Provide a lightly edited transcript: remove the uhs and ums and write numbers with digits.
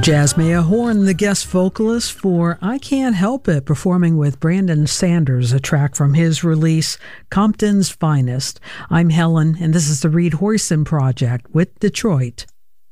Jasmia Horn, the guest vocalist for I Can't Help It, performing with Brandon Sanders, a track from his release, Compton's Finest. I'm Helen, and this is the Reed Hoyson Project with Detroit.